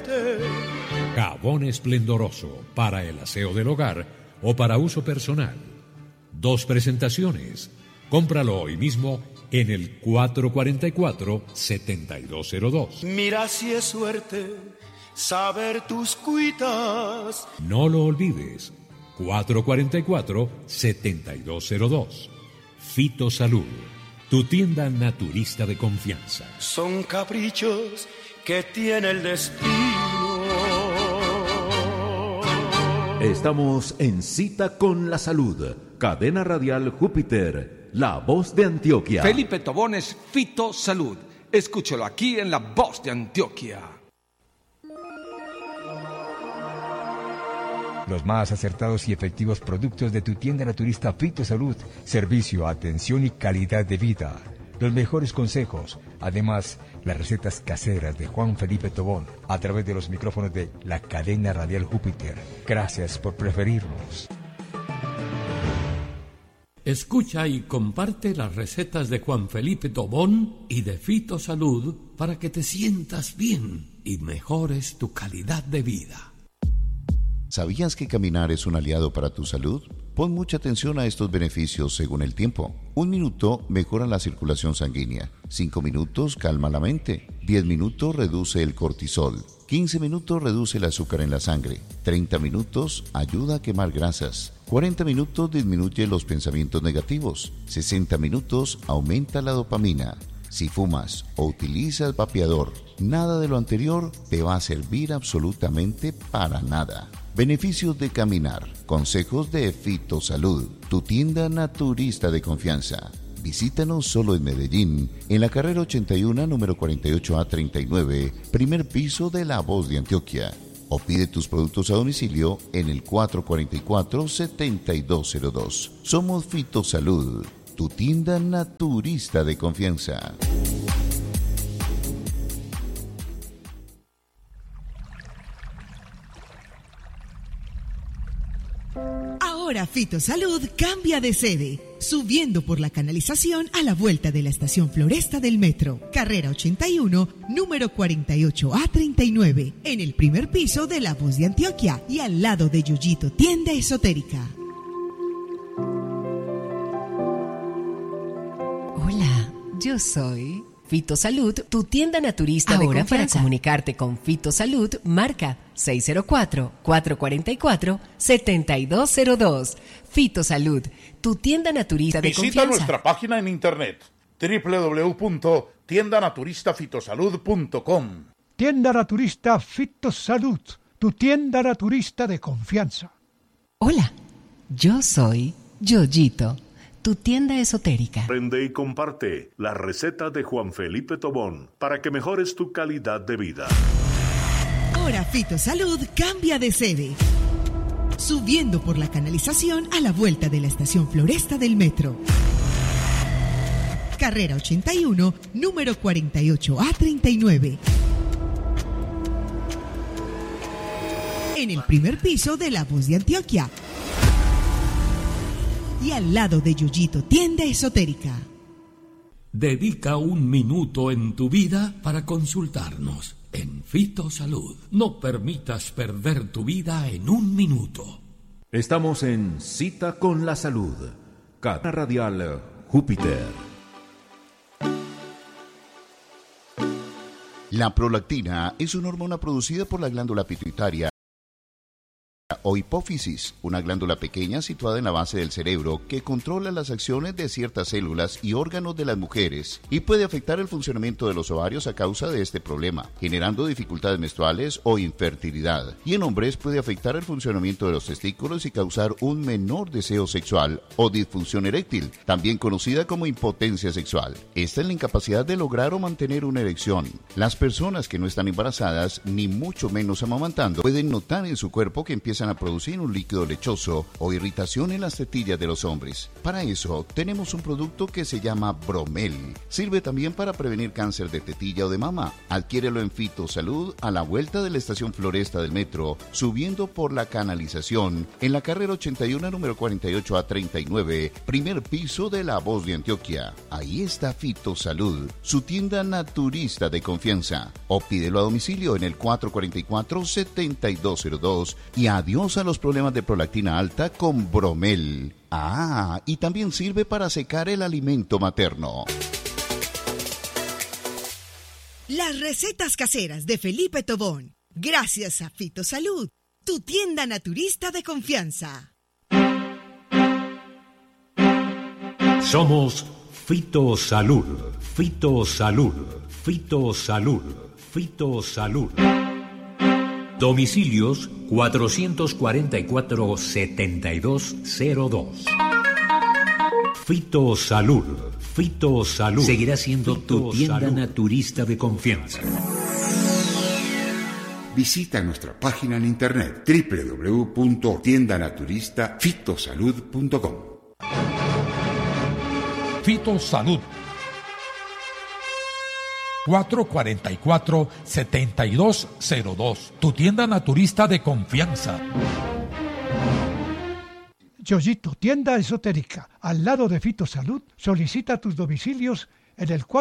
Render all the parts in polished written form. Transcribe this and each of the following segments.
suerte. Jabón esplendoroso para el aseo del hogar o para uso personal. 2 presentaciones. Cómpralo hoy mismo en el 444-7202. Mira si es suerte saber tus cuitas. No lo olvides. 444-7202. Fito Salud, tu tienda naturista de confianza. Son caprichos que tiene el destino. Estamos en Cita con la Salud. Cadena Radial Júpiter, la voz de Antioquia. Felipe Tobón es Fito Salud. Escúchalo aquí en la voz de Antioquia. Los más acertados y efectivos productos de tu tienda naturista Fito Salud. Servicio, atención y calidad de vida. Los mejores consejos. Además, las recetas caseras de Juan Felipe Tobón a través de los micrófonos de la cadena radial Júpiter. Gracias por preferirnos. Escucha y comparte las recetas de Juan Felipe Tobón y de Fito Salud para que te sientas bien y mejores tu calidad de vida. ¿Sabías que caminar es un aliado para tu salud? Pon mucha atención a estos beneficios según el tiempo. 1 minuto mejora la circulación sanguínea. 5 minutos calma la mente. 10 minutos reduce el cortisol. 15 minutos reduce el azúcar en la sangre. 30 minutos ayuda a quemar grasas. 40 minutos disminuye los pensamientos negativos. 60 minutos aumenta la dopamina. Si fumas o utilizas vapeador, nada de lo anterior te va a servir absolutamente para nada. Beneficios de caminar. Consejos de Fito Salud, tu tienda naturista de confianza. Visítanos solo en Medellín, en la carrera 81, número 48A39, primer piso de La Voz de Antioquia. O pide tus productos a domicilio en el 444-7202. Somos Fito Salud, tu tienda naturista de confianza. Ahora Fito Salud cambia de sede, subiendo por la canalización a la vuelta de la estación Floresta del Metro, carrera 81, número 48A39, en el primer piso de La Voz de Antioquia y al lado de Yoyito Tienda Esotérica. Hola, yo soy Fito Salud, tu tienda naturista de confianza. Ahora, para comunicarte con Fito Salud, marca 604-444-7202. Fito Salud, tu tienda naturista de confianza. Visita nuestra página en internet www.tiendanaturistafitosalud.com. Tienda Naturista Fito Salud, tu tienda naturista de confianza. Hola, yo soy Yoyito, tu tienda esotérica. Aprende y comparte las recetas de Juan Felipe Tobón para que mejores tu calidad de vida. Ahora Fito Salud cambia de sede, subiendo por la canalización a la vuelta de la estación Floresta del Metro, carrera 81, número 48A39, en el primer piso de La Voz de Antioquia y al lado de Yoyito Tienda Esotérica. Dedica 1 minuto en tu vida para consultarnos en Fito Salud. No permitas perder tu vida en 1 minuto. Estamos en Cita con la Salud. Cadena Radial Júpiter. La prolactina es una hormona producida por la glándula pituitaria o hipófisis, una glándula pequeña situada en la base del cerebro que controla las acciones de ciertas células y órganos de las mujeres y puede afectar el funcionamiento de los ovarios a causa de este problema, generando dificultades menstruales o infertilidad. Y en hombres puede afectar el funcionamiento de los testículos y causar un menor deseo sexual o disfunción eréctil, también conocida como impotencia sexual. Esta es la incapacidad de lograr o mantener una erección. Las personas que no están embarazadas, ni mucho menos amamantando, pueden notar en su cuerpo que empieza empiezan a producir un líquido lechoso o irritación en las tetillas de los hombres. Para eso, tenemos un producto que se llama Bromel. Sirve también para prevenir cáncer de tetilla o de mama. Adquiérelo en Fitosalud a la vuelta de la estación Floresta del Metro, subiendo por la canalización en la carrera 81, número 48 a 39, primer piso de La Voz de Antioquia. Ahí está Fitosalud, su tienda naturista de confianza. O pídelo a domicilio en el 444-7202 y adiós a los problemas de prolactina alta con Bromel. Ah, y también sirve para secar el alimento materno. Las recetas caseras de Felipe Tobón, gracias a Fitosalud, tu tienda naturista de confianza. Somos Fitosalud, Fitosalud, Fitosalud, Fitosalud. Domicilios 444-7202. Fitosalud, Fitosalud. Seguirá siendo tu tienda naturista de confianza. Visita nuestra página en internet www.tiendanaturistasfitosalud.com. Fitosalud 444-7202, tu tienda naturista de confianza. Yoyito, tienda esotérica, al lado de Fitosalud. Solicita tus domicilios en el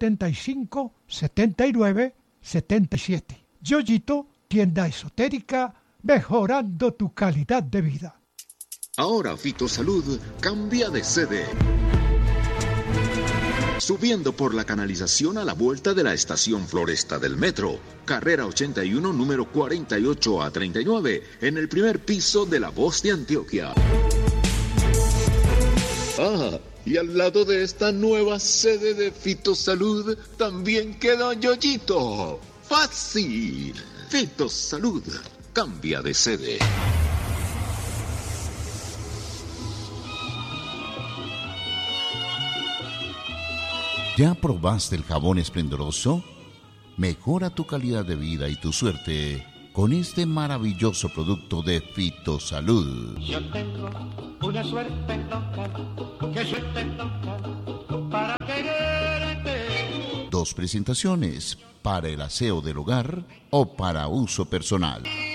475-79-77. Yoyito, tienda esotérica, mejorando tu calidad de vida. Ahora Fitosalud cambia de sede. Subiendo por la canalización a la vuelta de la estación Floresta del Metro, carrera 81, número 48 a 39, en el primer piso de La Voz de Antioquia. Ah, y al lado de esta nueva sede de Fitosalud también queda Yoyito. ¡Fácil! Fitosalud cambia de sede. ¿Ya probaste el jabón esplendoroso? Mejora tu calidad de vida y tu suerte con este maravilloso producto de Fitosalud. Yo tengo una suerte loca, qué suerte loca, para quererte. 2 presentaciones, para el aseo del hogar o para uso personal.